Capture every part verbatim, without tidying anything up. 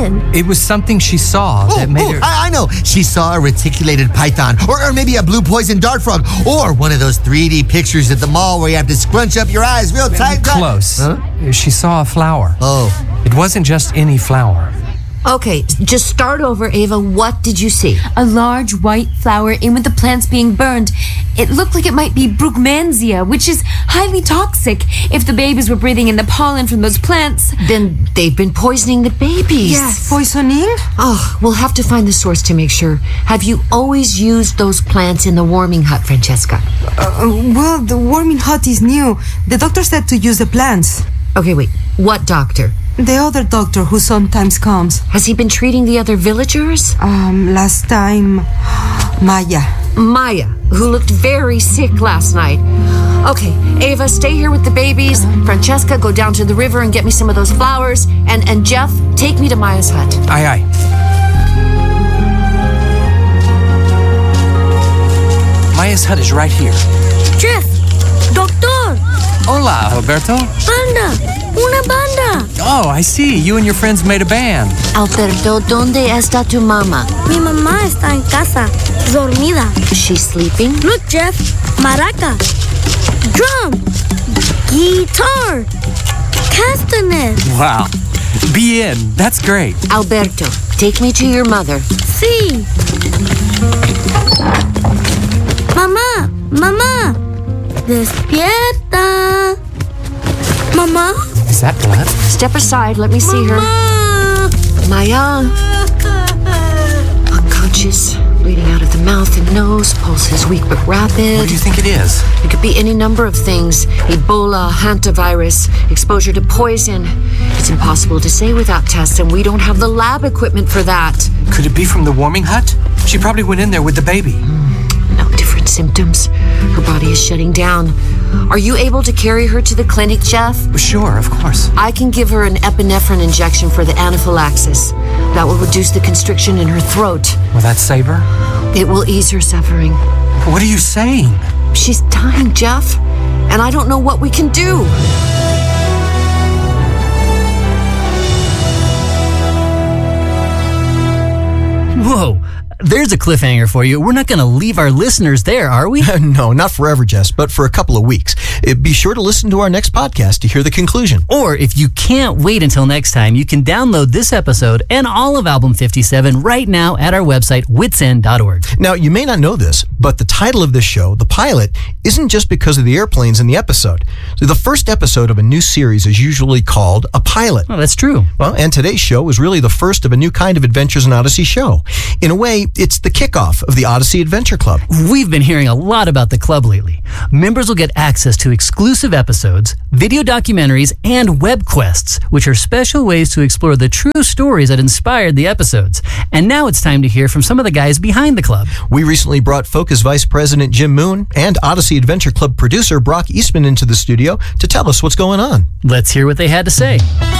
happened? It was something she saw Oh, that made oh, her... I, I know. She saw a reticulated python, or, or maybe a blue poison dart frog, or one of those three D pictures at the mall where you have to scrunch up your eyes real tight. Close. Huh? She saw a flower. Oh. It wasn't just any flower. Okay, just start over, Ava. What did you see? A large white flower in with the plants being burned. It looked like it might be Brugmansia, which is highly toxic. If the babies were breathing in the pollen from those plants... Then they've been poisoning the babies. Yes. Poisoning? Oh, we'll have to find the source to make sure. Have you always used those plants in the warming hut, Francesca? Uh, well, the warming hut is new. The doctor said to use the plants. Okay, wait. What doctor? The other doctor who sometimes comes. Has he been treating the other villagers? Um, last time, Maya. Maya, who looked very sick last night. Okay, Ava, stay here with the babies. Francesca, go down to the river and get me some of those flowers. And, and Jeff, take me to Maya's hut. Aye, aye. Maya's hut is right here. Jeff, doctor, Hola, Alberto. banda, una banda. Oh, I see. You and your friends made a band. Alberto, ¿dónde está tu mamá? Mi mamá está en casa, dormida. Is she sleeping? Look, Jeff, maraca, drum, guitar, castanet. Wow. Bien. That's great. Alberto, take me to your mother. Sí. Mamá, mamá, despierta. Mamá, Is that blood? Step aside, let me see her. mamá. Maya. Unconscious, bleeding out of the mouth and nose, pulse is weak but rapid. What do you think it is? It could be any number of things. Ebola, hantavirus, exposure to poison. It's impossible to say without tests, and we don't have the lab equipment for that. Could it be from the warming hut? She probably went in there with the baby. No different symptoms. Her body is shutting down. Are you able to carry her to the clinic, Jeff? Sure, of course. I can give her an epinephrine injection for the anaphylaxis. That will reduce the constriction in her throat. Will that save her? It will ease her suffering. What are you saying? She's dying, Jeff, and I don't know what we can do. Whoa, there's a cliffhanger for you. We're not going to leave our listeners there, are we? No, not forever, Jess, but for a couple of weeks. Uh, Be sure to listen to our next podcast to hear the conclusion. Or if you can't wait until next time, you can download this episode and all of Album fifty-seven right now at our website, wits end dot org. Now, you may not know this, but the title of this show, The Pilot, isn't just because of the airplanes in the episode. So the first episode of a new series is usually called a pilot. Oh, that's true. Well, and today's show is really the first of a new kind of Adventures in Odyssey show. In a way, it's the kickoff of the Odyssey Adventure Club. We've been hearing a lot about the club lately. Members will get access to exclusive episodes, video documentaries, and web quests, which are special ways to explore the true stories that inspired the episodes. And now it's time to hear from some of the guys behind the club. We recently brought Focus Vice President Jim Moon and Odyssey Adventure Club producer Brock Eastman into the studio to tell us what's going on. Let's hear what they had to say.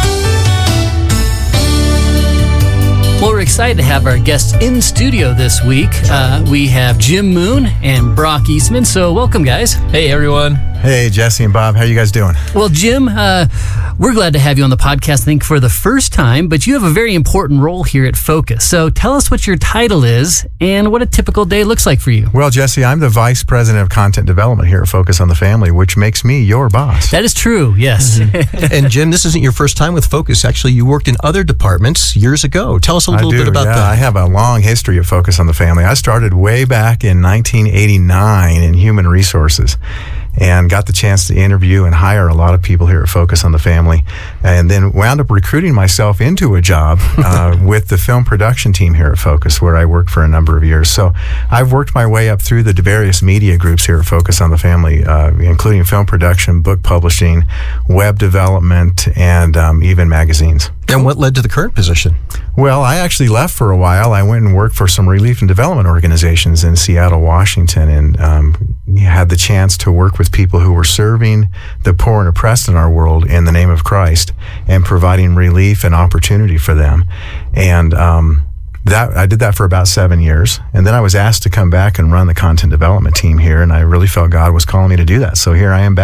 Well, we're excited to have our guests in studio this week. Uh, we have Jim Moon and Brock Eastman. So welcome, guys. Hey, everyone. Hey, Jesse and Bob. How you guys doing? Well, Jim, uh, we're glad to have you on the podcast, I think, for the first time, but you have a very important role here at Focus. So tell us what your title is and what a typical day looks like for you. Well, Jesse, I'm the Vice President of Content Development here at Focus on the Family, which makes me your boss. That is true, yes. And Jim, this isn't your first time with Focus. Actually, you worked in other departments years ago. Tell us a little I do, bit about yeah. that. I have a long history of Focus on the Family. I started way back in nineteen eighty-nine in human resources and got the chance to interview and hire a lot of people here at Focus on the Family, and then wound up recruiting myself into a job uh, with the film production team here at Focus, where I worked for a number of years. So I've worked my way up through the various media groups here at Focus on the Family, uh, including film production, book publishing, web development, and um, even magazines. And what led to the current position? Well, I actually left for a while. I went and worked for some relief and development organizations in Seattle, Washington, and um, had the chance to work with people who were serving the poor and oppressed in our world in the name of Christ and providing relief and opportunity for them. And um, that I did that for about seven years. And then I was asked to come back and run the content development team here, and I really felt God was calling me to do that. So here I am back.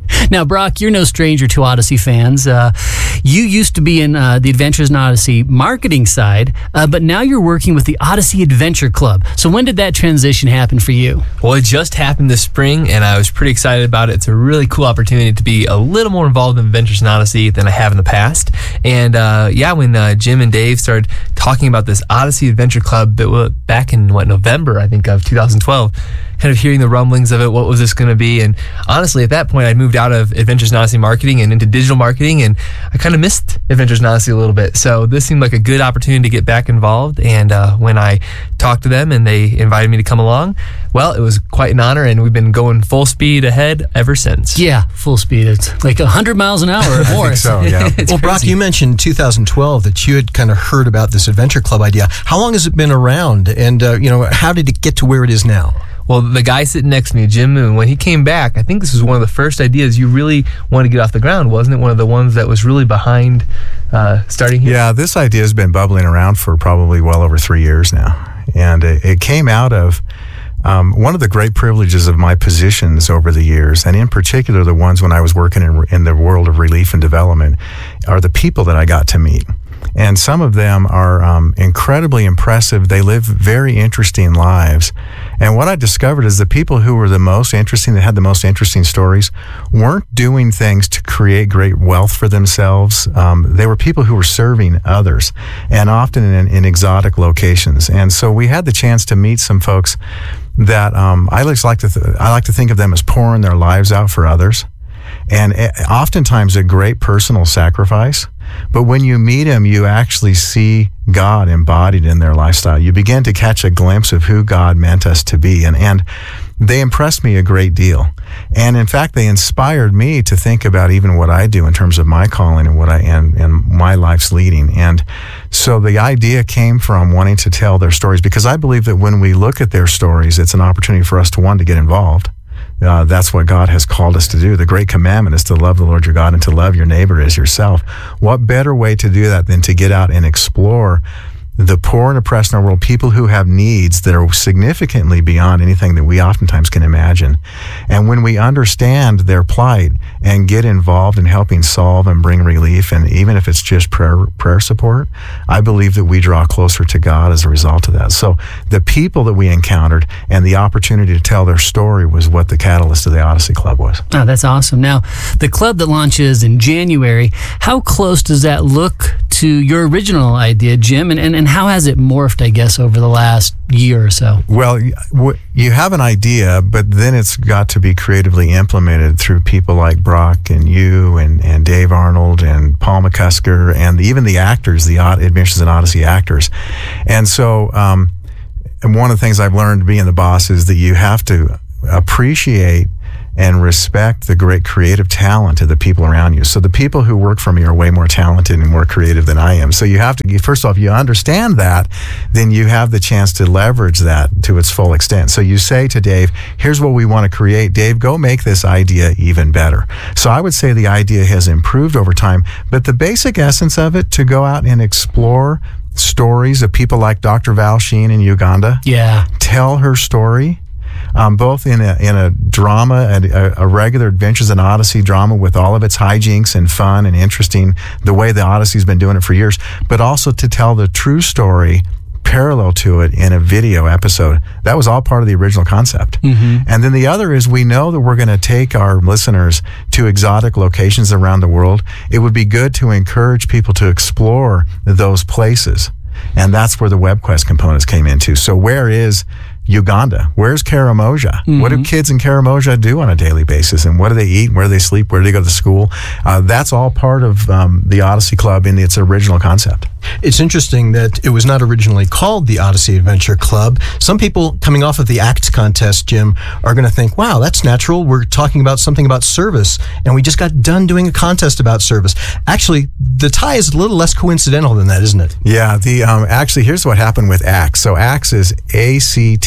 Now, Brock, you're no stranger to Odyssey fans. Uh, you used to be in uh, the Adventures in Odyssey marketing side, uh, but now you're working with the Odyssey Adventure Club. So when did that transition happen for you? Well, it just happened this spring, and I was pretty excited about it. It's a really cool opportunity to be a little more involved in Adventures in Odyssey than I have in the past. And uh, yeah, when uh, Jim and Dave started talking about this Odyssey Adventure Club back in, what, November, I think, of two thousand twelve, kind of hearing the rumblings of it, what was this going to be? And honestly, at that point, I moved out of Adventures in Odyssey marketing and into digital marketing, and I kind of missed Adventures in Odyssey a little bit. So this seemed like a good opportunity to get back involved. And uh, when I talked to them and they invited me to come along, well, it was quite an honor, and we've been going full speed ahead ever since. Yeah, full speed. It's like one hundred miles an hour or more. I think so, yeah. Well, Brock, you mentioned two thousand twelve that you had kind of heard about this Adventure Club idea. How long has it been around, and uh, you know, how did it get to where it is now? Well, the guy sitting next to me, Jim Moon, when he came back, I think this was one of the first ideas you really wanted to get off the ground, wasn't it? One of the ones that was really behind uh, starting here? Yeah, this idea has been bubbling around for probably well over three years now. And it, it came out of um, one of the great privileges of my positions over the years, and in particular the ones when I was working in, in the world of relief and development, are the people that I got to meet. And some of them are um, incredibly impressive. They live very interesting lives. And what I discovered is the people who were the most interesting, that had the most interesting stories, weren't doing things to create great wealth for themselves. Um, they were people who were serving others, and often in, in exotic locations. And so we had the chance to meet some folks that um, I just like to th- I like to think of them as pouring their lives out for others. And oftentimes a great personal sacrifice. But when you meet them, you actually see God embodied in their lifestyle. You begin to catch a glimpse of who God meant us to be. And, and they impressed me a great deal. And in fact, they inspired me to think about even what I do in terms of my calling and what I and, and my life's leading. And so the idea came from wanting to tell their stories, because I believe that when we look at their stories, it's an opportunity for us to, one, to get involved. Uh, that's what God has called us to do. The great commandment is to love the Lord your God and to love your neighbor as yourself. What better way to do that than to get out and explore the poor and oppressed in our world, people who have needs that are significantly beyond anything that we oftentimes can imagine. And when we understand their plight and get involved in helping solve and bring relief, and even if it's just prayer prayer support, I believe that we draw closer to God as a result of that. So the people that we encountered and the opportunity to tell their story was what the catalyst of the Odyssey Club was. Oh, that's awesome. Now, the club that launches in January, how close does that look to your original idea, Jim? And, and, and how has it morphed, I guess, over the last year or so? Well, you have an idea, but then it's got to be creatively implemented through people like Brock and you and, and Dave Arnold and Paul McCusker and even the actors, the Adventures in Odyssey actors. And so um, and one of the things I've learned being the boss is that you have to appreciate and respect the great creative talent of the people around you. So the people who work for me are way more talented and more creative than I am. So you have to, first off, you understand that, then you have the chance to leverage that to its full extent. So you say to Dave, here's what we want to create. Dave, go make this idea even better. So I would say the idea has improved over time, but the basic essence of it, to go out and explore stories of people like Doctor Val Sheen in Uganda. Yeah. Tell her story. Um, both in a in a drama, a, a regular Adventures in Odyssey drama with all of its hijinks and fun and interesting, the way the Odyssey's been doing it for years, but also to tell the true story parallel to it in a video episode. That was all part of the original concept. Mm-hmm. And then the other is, we know that we're going to take our listeners to exotic locations around the world. It would be good to encourage people to explore those places. And that's where the WebQuest components came into. So where is Uganda? Where's Karamoja? Mm-hmm. What do kids in Karamoja do on a daily basis? And what do they eat? Where do they sleep? Where do they go to school? Uh, that's all part of um, the Odyssey Club in its original concept. It's interesting that it was not originally called the Odyssey Adventure Club. Some people coming off of the ACTS contest, Jim, are going to think, wow, that's natural. We're talking about something about service, and we just got done doing a contest about service. Actually, the tie is a little less coincidental than that, isn't it? Yeah, the um, actually, here's what happened with ACTS. So ACTS is A C T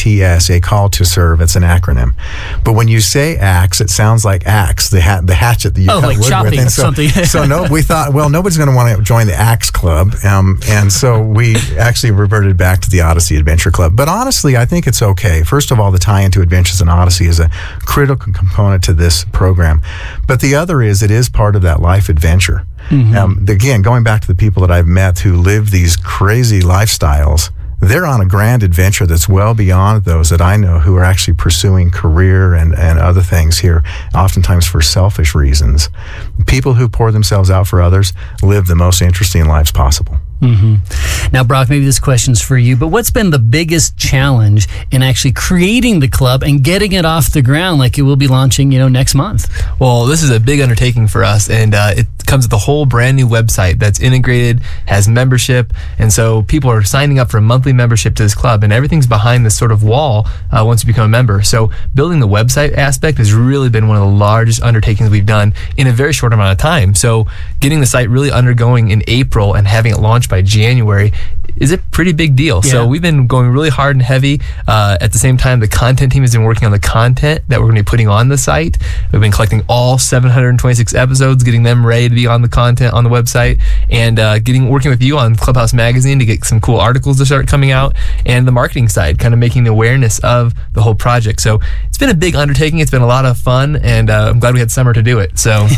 T S, a call to serve. It's an acronym. But when you say axe, it sounds like axe, the hat, the hatchet that you Oh, cut like wood chopping with. And or so, something. so no, we thought, well, nobody's going to want to join the Axe Club. Um, and so we actually reverted back to the Odyssey Adventure Club. But honestly, I think it's okay. First of all, the tie into Adventures in Odyssey is a critical component to this program. But the other is it is part of that life adventure. Mm-hmm. Um, again, going back to the people that I've met who live these crazy lifestyles, they're on a grand adventure that's well beyond those that I know who are actually pursuing career and, and other things here, oftentimes for selfish reasons. People who pour themselves out for others live the most interesting lives possible. Mm-hmm. Now, Brock, maybe this question's for you, but what's been the biggest challenge in actually creating the club and getting it off the ground like it will be launching, you know, next month? Well, this is a big undertaking for us, and uh, it comes with a whole brand new website that's integrated, has membership, and so people are signing up for a monthly membership to this club, and everything's behind this sort of wall uh, once you become a member. So building the website aspect has really been one of the largest undertakings we've done in a very short amount of time. So getting the site really undergoing in April and having it launched by January is a pretty big deal. Yeah. So we've been going really hard and heavy. Uh, at the same time, the content team has been working on the content that we're going to be putting on the site. We've been collecting all seven hundred twenty-six episodes, getting them ready to be on the content on the website, and uh, getting working with you on Clubhouse Magazine to get some cool articles to start coming out, and the marketing side, kind of making the awareness of the whole project. So it's been a big undertaking. It's been a lot of fun, and uh, I'm glad we had summer to do it. So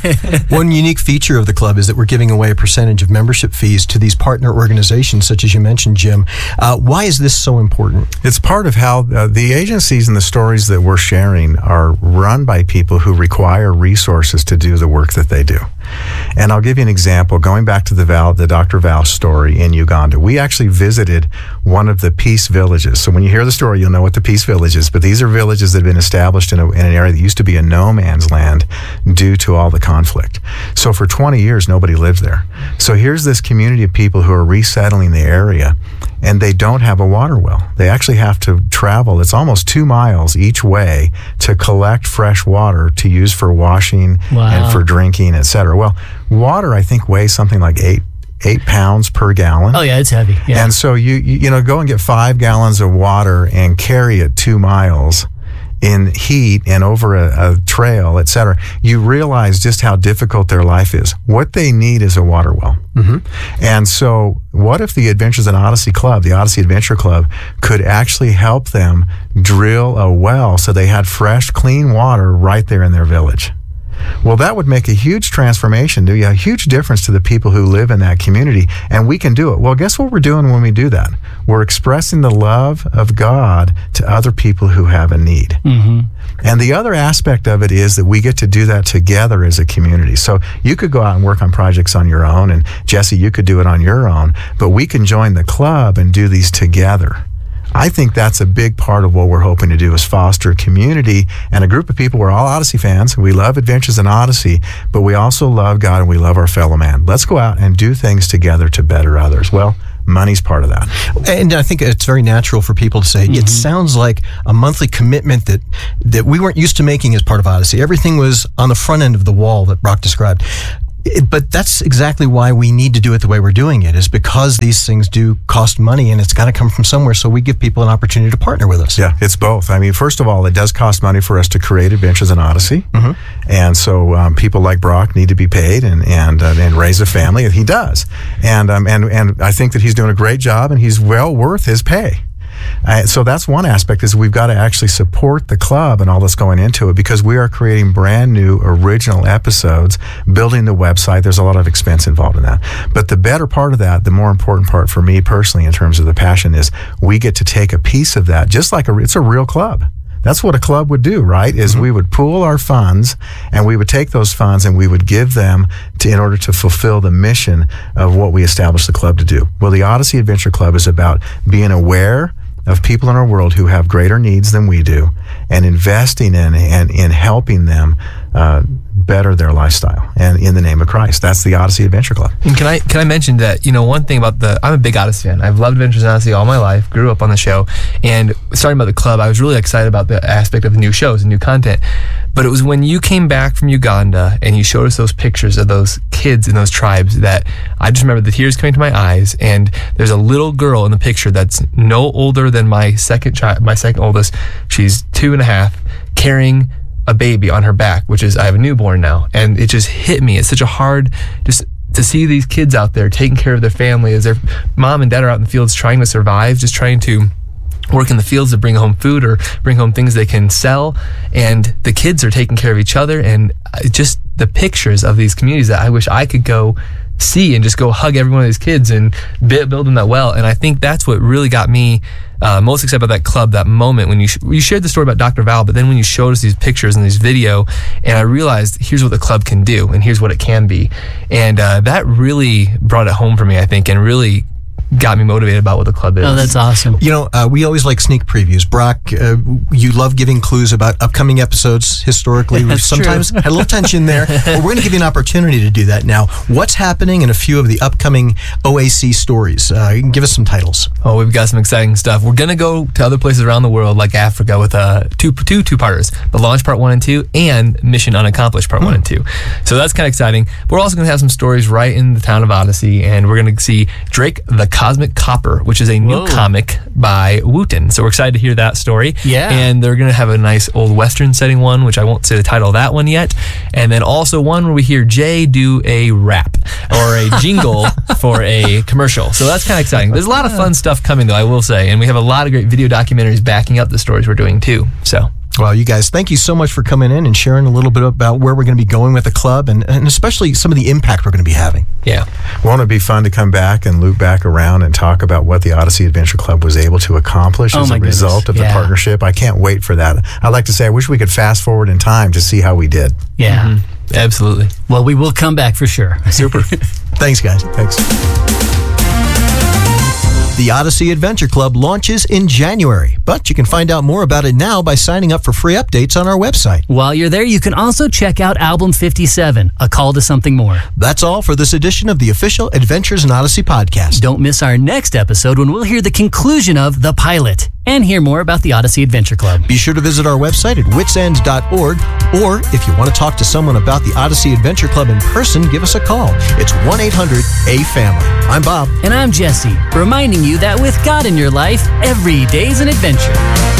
one unique feature of the club is that we're giving away a percentage of membership fees to these partner organizations, such as you mentioned, Jim. Uh, why is this so important? It's part of how uh, the agencies and the stories that we're sharing are run by people who require resources to do the work that they do. And I'll give you an example. Going back to the Val, the Doctor Val story in Uganda, we actually visited one of the peace villages. So when you hear the story, you'll know what the peace village is. But these are villages that have been established in, a, in an area that used to be a no man's land due to all the conflict. So for twenty years, nobody lives there. So here's this community of people who are resettling the area, and they don't have a water well. They actually have to travel. It's almost two miles each way to collect fresh water to use for washing Wow. and for drinking, et cetera. Well, water, I think, weighs something like eight eight pounds per gallon. Oh, yeah, it's heavy. Yeah. And so you, you you know go and get five gallons of water and carry it two miles in heat and over a, a trail, et cetera. You realize just how difficult their life is. What they need is a water well. Mm-hmm. And so what if the Adventures in Odyssey Club, the Odyssey Adventure Club, could actually help them drill a well so they had fresh, clean water right there in their village? Well, that would make a huge transformation, do you? A huge difference to the people who live in that community, and we can do it. Well, guess what we're doing when we do that? We're expressing the love of God to other people who have a need. Mm-hmm. And the other aspect of it is that we get to do that together as a community. So you could go out and work on projects on your own, and Jesse, you could do it on your own, but we can join the club and do these together. I think that's a big part of what we're hoping to do, is foster a community and a group of people. We're all Odyssey fans. We love Adventures in Odyssey, but we also love God and we love our fellow man. Let's go out and do things together to better others. Well, money's part of that. And I think it's very natural for people to say, mm-hmm. It sounds like a monthly commitment that, that we weren't used to making as part of Odyssey. Everything was on the front end of the wall that Brock described. It, but that's exactly why we need to do it the way we're doing it, is because these things do cost money and it's got to come from somewhere, so we give people an opportunity to partner with us. Yeah, it's both. I mean, first of all, it does cost money for us to create Adventures in Odyssey. Mm-hmm. And so um, people like Brock need to be paid and and, uh, and raise a family, and he does. And, um, and, and I think that he's doing a great job, and he's well worth his pay. Uh, so that's one aspect, is we've got to actually support the club and all that's going into it, because we are creating brand new original episodes, building the website. There's a lot of expense involved in that. But the better part of that, the more important part for me personally in terms of the passion, is we get to take a piece of that, just like a, it's a real club. That's what a club would do, right? Is mm-hmm. we would pool our funds, and we would take those funds and we would give them to, in order to fulfill the mission of what we established the club to do. Well, the Odyssey Adventure Club is about being aware of people in our world who have greater needs than we do, and investing in and in helping them uh, better their lifestyle and in the name of Christ. That's the Odyssey Adventure Club. And can I can I mention that, you know, one thing about the, I'm a big Odyssey fan. I've loved Adventures in Odyssey all my life, grew up on the show, and starting about the club, I was really excited about the aspect of the new shows and new content. But it was when you came back from Uganda and you showed us those pictures of those kids in those tribes that I just remember the tears coming to my eyes. And there's a little girl in the picture that's no older than my second child, my second oldest. She's two and a half, carrying a baby on her back, which is, I have a newborn now. And it just hit me. It's such a hard, just to see these kids out there taking care of their family as their mom and dad are out in the fields trying to survive, just trying to work in the fields to bring home food or bring home things they can sell. And the kids are taking care of each other. And just the pictures of these communities that I wish I could go see and just go hug every one of these kids and build them that well. And I think that's what really got me uh, most excited about that club, that moment when you sh- you shared the story about Doctor Val, but then when you showed us these pictures and this video, and I realized here's what the club can do and here's what it can be. And uh, that really brought it home for me, I think, and really got me motivated about what the club is. Oh, that's awesome. You know, uh, we always like sneak previews. Brock, uh, you love giving clues about upcoming episodes historically. We've That's sometimes true. had a little tension there, but we're going to give you an opportunity to do that now. What's happening in a few of the upcoming O A C stories? Uh, you can give us some titles. Oh, we've got some exciting stuff. We're going to go to other places around the world, like Africa, with uh, two, two two-parters, The Launch Part one and two, and Mission Unaccomplished Part mm. one and two. So that's kind of exciting. But we're also going to have some stories right in the town of Odyssey, and we're going to see Drake the Cosmic Copper, which is a new Whoa. comic by Wooten. So we're excited to hear that story. Yeah. And they're going to have a nice old Western setting one, which I won't say the title of that one yet. And then also one where we hear Jay do a rap or a jingle for a commercial. So that's kind of exciting. There's a lot of fun stuff coming, though, I will say. And we have a lot of great video documentaries backing up the stories we're doing, too. So... Well, you guys, thank you so much for coming in and sharing a little bit about where we're going to be going with the club and, and especially some of the impact we're going to be having. Yeah. Won't it be fun to come back and loop back around and talk about what the Odyssey Adventure Club was able to accomplish Oh as my a result goodness. of Yeah. the partnership? I can't wait for that. I'd like to say I wish we could fast forward in time to see how we did. Yeah. Mm-hmm. Absolutely. Well, we will come back for sure. Super. Thanks, guys. Thanks. The Odyssey Adventure Club launches in January, but you can find out more about it now by signing up for free updates on our website. While you're there, you can also check out Album fifty-seven, A Call to Something More. That's all for this edition of the official Adventures in Odyssey podcast. Don't miss our next episode when we'll hear the conclusion of The Pilot and hear more about the Odyssey Adventure Club. Be sure to visit our website at witsend dot org, or if you want to talk to someone about the Odyssey Adventure Club in person, give us a call. It's one eight hundred A family. I'm Bob. And I'm Jesse, reminding you that with God in your life, every day's an adventure.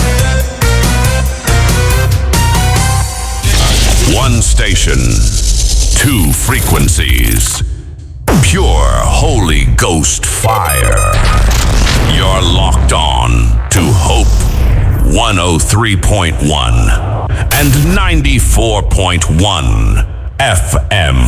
One station, two frequencies, pure Holy Ghost fire. You're locked on to Hope one oh three point one and ninety-four point one F M.